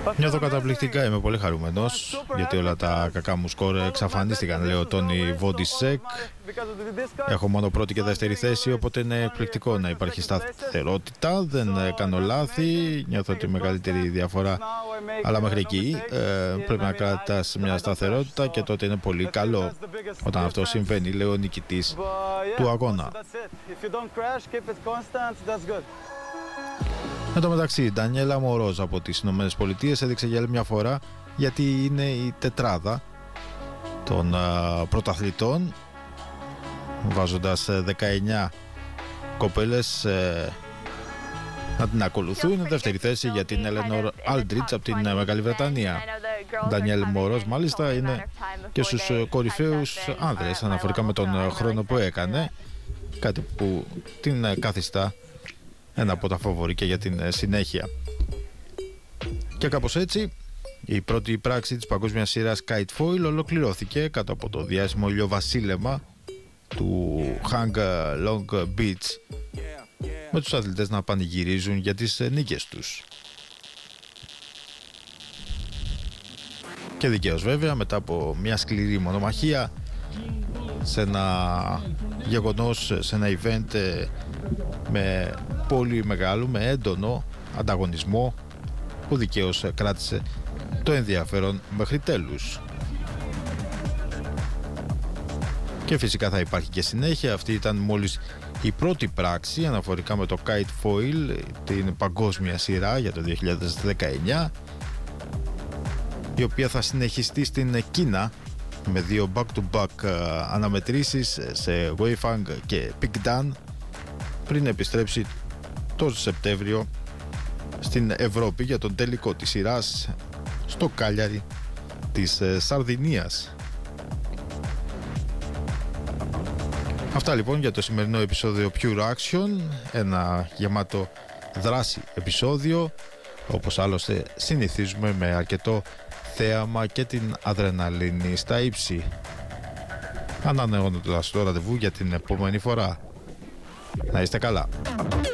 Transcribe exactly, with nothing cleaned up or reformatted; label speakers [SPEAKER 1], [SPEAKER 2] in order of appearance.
[SPEAKER 1] Νιώθω καταπληκτικά, είμαι πολύ χαρούμενος γιατί όλα τα κακά μου σκορ εξαφανίστηκαν, λέει ο Τόνι Βόντισεκ. Έχω μόνο πρώτη και δεύτερη θέση, οπότε είναι εκπληκτικό να υπάρχει σταθερότητα. Δεν κάνω λάθη, νιώθω τη μεγαλύτερη διαφορά, αλλά μέχρι εκεί ε, πρέπει να κρατάς μια σταθερότητα και τότε είναι πολύ καλό. Όταν αυτό συμβαίνει, λέει ο νικητής του αγώνα. Εν τω μεταξύ, η Ντανιέλα Μορόζ από τις Ηνωμένες Πολιτείες έδειξε για άλλη μια φορά γιατί είναι η τετράδα των α, πρωταθλητών, βάζοντας δεκαεννιά κοπέλες ε, να την ακολουθούν. Δεύτερη θέση για την Έλενορ Άλντριτς από την Μεγάλη Βρετανία. Η Ντανιέλα Μορόζ μάλιστα είναι και στους κορυφαίους άνδρες αναφορικά με τον χρόνο που έκανε, κάτι που την καθιστά ένα από τα φαβορί και για την συνέχεια. Και κάπως έτσι η πρώτη πράξη της παγκόσμιας σειράς Kite Foil ολοκληρώθηκε κάτω από το διάσημο ηλιοβασίλεμα του Hang Long Beach, με τους αθλητές να πανηγυρίζουν για τις νίκες τους. Και δικαίως βέβαια, μετά από μια σκληρή μονομαχία σε ένα γεγονός, σε ένα event με πολύ μεγάλο, με έντονο ανταγωνισμό, που δικαίως κράτησε το ενδιαφέρον μέχρι τέλους. Και φυσικά θα υπάρχει και συνέχεια. Αυτή ήταν μόλις η πρώτη πράξη αναφορικά με το Kite Foil, την παγκόσμια σειρά για το δύο χιλιάδες δεκαεννιά, η οποία θα συνεχιστεί στην Κίνα με δύο back-to-back αναμετρήσεις σε Weifang και Pingdan, πριν επιστρέψει το Σεπτέμβριο στην Ευρώπη για τον τελικό της σειράς στο Κάλιαρι της Σαρδινίας. Αυτά λοιπόν για το σημερινό επεισόδιο Pure Action, ένα γεμάτο δράση επεισόδιο, όπως άλλωστε συνηθίζουμε, με αρκετό θέαμα και την αδρεναλίνη στα ύψη, ανανεώνοντας το ραντεβού για την επόμενη φορά. Να είστε καλά.